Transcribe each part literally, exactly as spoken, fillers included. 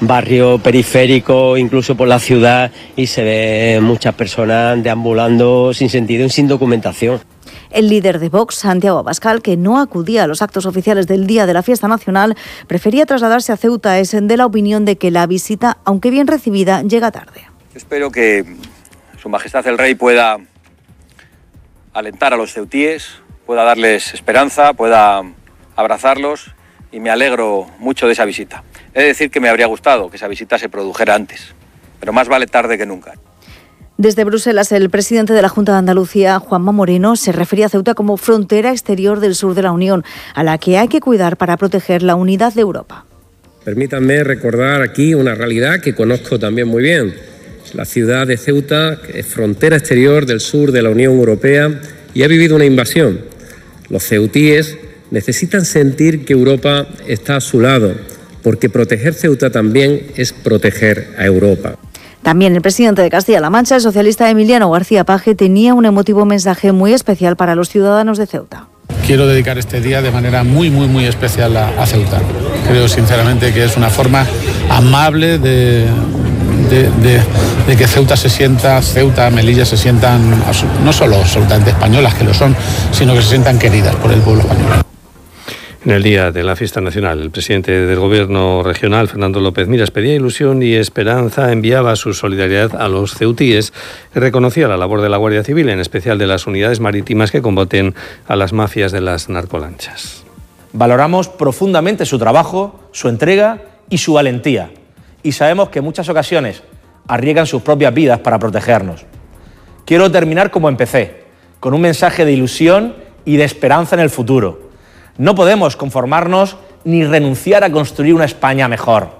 barrio periférico, incluso por la ciudad, y se ve muchas personas deambulando sin sentido y sin documentación. El líder de Vox, Santiago Abascal, que no acudía a los actos oficiales del día de la fiesta nacional, prefería trasladarse a Ceuta. Es de la opinión de que la visita, aunque bien recibida, llega tarde. Espero que Su Majestad el Rey pueda alentar a los ceutíes, pueda darles esperanza, pueda abrazarlos, y me alegro mucho de esa visita. He de decir que me habría gustado que esa visita se produjera antes, pero más vale tarde que nunca. Desde Bruselas, el presidente de la Junta de Andalucía, Juanma Moreno, se refería a Ceuta como frontera exterior del sur de la Unión, a la que hay que cuidar para proteger la unidad de Europa. Permítanme recordar aquí una realidad que conozco también muy bien. La ciudad de Ceuta es frontera exterior del sur de la Unión Europea y ha vivido una invasión. Los ceutíes necesitan sentir que Europa está a su lado, porque proteger Ceuta también es proteger a Europa. También el presidente de Castilla-La Mancha, el socialista Emiliano García Paje, tenía un emotivo mensaje muy especial para los ciudadanos de Ceuta. Quiero dedicar este día de manera muy, muy, muy especial a, a Ceuta. Creo sinceramente que es una forma amable de, de, de, de que Ceuta se sienta, Ceuta, Melilla se sientan no solo absolutamente españolas, que lo son, sino que se sientan queridas por el pueblo español. En el día de la fiesta nacional, el presidente del Gobierno regional, Fernando López Miras, pedía ilusión y esperanza, enviaba su solidaridad a los ceutíes y reconocía la labor de la Guardia Civil, en especial de las unidades marítimas que combaten a las mafias de las narcolanchas. Valoramos profundamente su trabajo, su entrega y su valentía, y sabemos que en muchas ocasiones arriesgan sus propias vidas para protegernos. Quiero terminar como empecé, con un mensaje de ilusión y de esperanza en el futuro. No podemos conformarnos ni renunciar a construir una España mejor.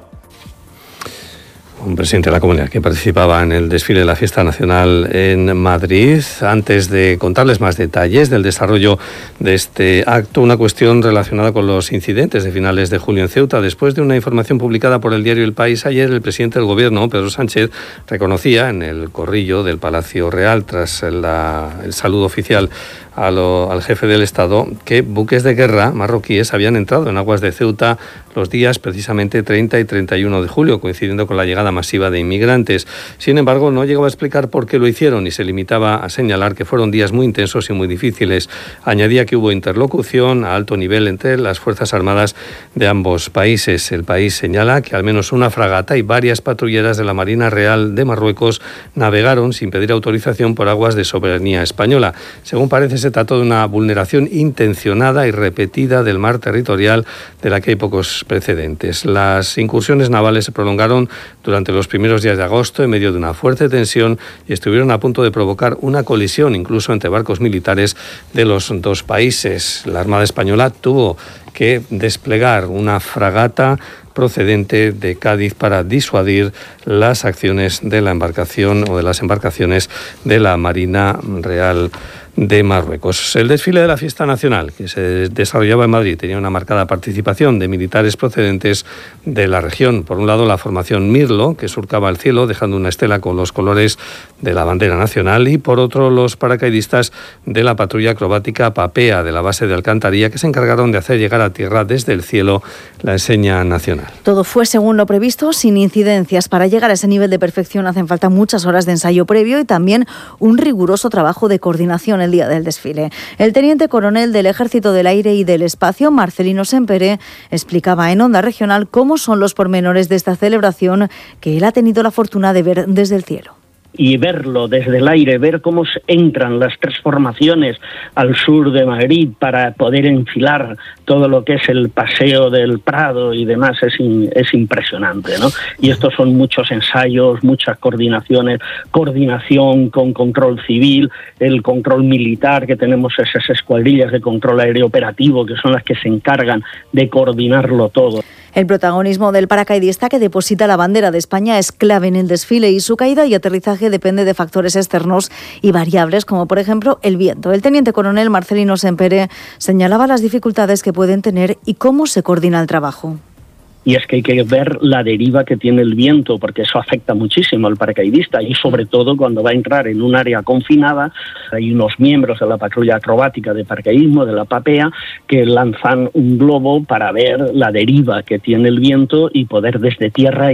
Un presidente de la comunidad que participaba en el desfile de la fiesta nacional en Madrid. Antes de contarles más detalles del desarrollo de este acto, una cuestión relacionada con los incidentes de finales de julio en Ceuta. Después de una información publicada por el diario El País ayer, el presidente del Gobierno, Pedro Sánchez, reconocía en el corrillo del Palacio Real, tras la, el saludo oficial a lo, al jefe del Estado, que buques de guerra marroquíes habían entrado en aguas de Ceuta los días precisamente treinta y treinta y uno de julio, coincidiendo con la llegada masiva de inmigrantes. Sin embargo, no llegaba a explicar por qué lo hicieron y se limitaba a señalar que fueron días muy intensos y muy difíciles. Añadía que hubo interlocución a alto nivel entre las Fuerzas Armadas de ambos países. El país señala que al menos una fragata y varias patrulleras de la Marina Real de Marruecos navegaron sin pedir autorización por aguas de soberanía española. Según parece, se trató de una vulneración intencionada y repetida del mar territorial de la que hay pocos precedentes. Las incursiones navales se prolongaron durante los primeros días de agosto en medio de una fuerte tensión y estuvieron a punto de provocar una colisión incluso entre barcos militares de los dos países. La Armada Española tuvo que desplegar una fragata procedente de Cádiz para disuadir las acciones de la embarcación o de las embarcaciones de la Marina Real de Marruecos. El desfile de la fiesta nacional que se desarrollaba en Madrid tenía una marcada participación de militares procedentes de la región. Por un lado, la formación Mirlo, que surcaba el cielo dejando una estela con los colores de la bandera nacional, y por otro, los paracaidistas de la patrulla acrobática Papea de la base de Alcantarilla, que se encargaron de hacer llegar a tierra desde el cielo la enseña nacional. Todo fue según lo previsto, sin incidencias. Para llegar a ese nivel de perfección hacen falta muchas horas de ensayo previo y también un riguroso trabajo de coordinación el día del desfile. El teniente coronel del Ejército del Aire y del Espacio, Marcelino Sempere, explicaba en Onda Regional cómo son los pormenores de esta celebración que él ha tenido la fortuna de ver desde el cielo. Y verlo desde el aire, ver cómo entran las tres formaciones al sur de Madrid para poder enfilar todo lo que es el paseo del Prado y demás es, in, es impresionante, ¿no? Y estos son muchos ensayos, muchas coordinaciones, coordinación con control civil, el control militar, que tenemos esas escuadrillas de control aéreo operativo que son las que se encargan de coordinarlo todo. El protagonismo del paracaidista que deposita la bandera de España es clave en el desfile y su caída y aterrizaje depende de factores externos y variables como por ejemplo el viento. El teniente coronel Marcelino Sempere señalaba las dificultades que pueden tener y cómo se coordina el trabajo. Y es que hay que ver la deriva que tiene el viento, porque eso afecta muchísimo al paracaidista y sobre todo cuando va a entrar en un área confinada. Hay unos miembros de la patrulla acrobática de paracaidismo, de la Papea, que lanzan un globo para ver la deriva que tiene el viento y poder desde tierra